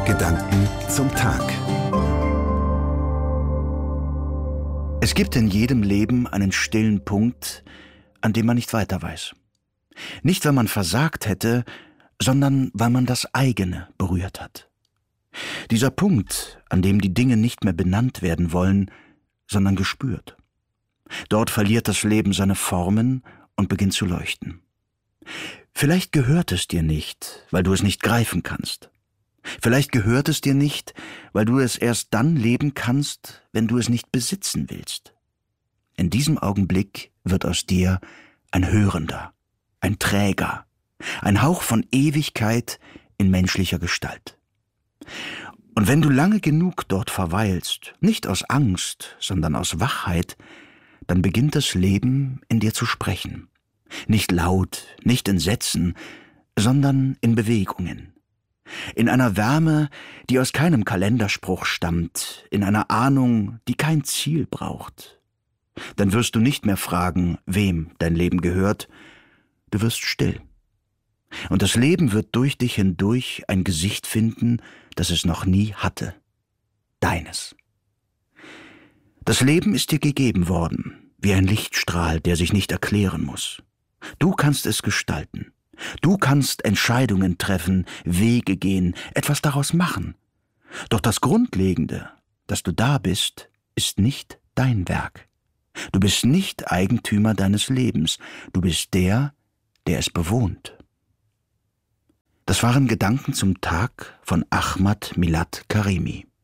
Gedanken zum Tag. Es gibt in jedem Leben einen stillen Punkt, an dem man nicht weiter weiß. Nicht, weil man versagt hätte, sondern weil man das eigene berührt hat. Dieser Punkt, an dem die Dinge nicht mehr benannt werden wollen, sondern gespürt. Dort verliert das Leben seine Formen und beginnt zu leuchten. Vielleicht gehört es dir nicht, weil du es nicht greifen kannst. Vielleicht gehört es dir nicht, weil du es erst dann leben kannst, wenn du es nicht besitzen willst. In diesem Augenblick wird aus dir ein Hörender, ein Träger, ein Hauch von Ewigkeit in menschlicher Gestalt. Und wenn du lange genug dort verweilst, nicht aus Angst, sondern aus Wachheit, dann beginnt das Leben in dir zu sprechen. Nicht laut, nicht in Sätzen, sondern in Bewegungen. In einer Wärme, die aus keinem Kalenderspruch stammt, in einer Ahnung, die kein Ziel braucht. Dann wirst du nicht mehr fragen, wem dein Leben gehört, du wirst still. Und das Leben wird durch dich hindurch ein Gesicht finden, das es noch nie hatte. Deines. Das Leben ist dir gegeben worden, wie ein Lichtstrahl, der sich nicht erklären muss. Du kannst es gestalten. Du kannst Entscheidungen treffen, Wege gehen, etwas daraus machen. Doch das Grundlegende, dass du da bist, ist nicht dein Werk. Du bist nicht Eigentümer deines Lebens. Du bist der es bewohnt. Das waren Gedanken zum Tag von Ahmad Milad Karimi.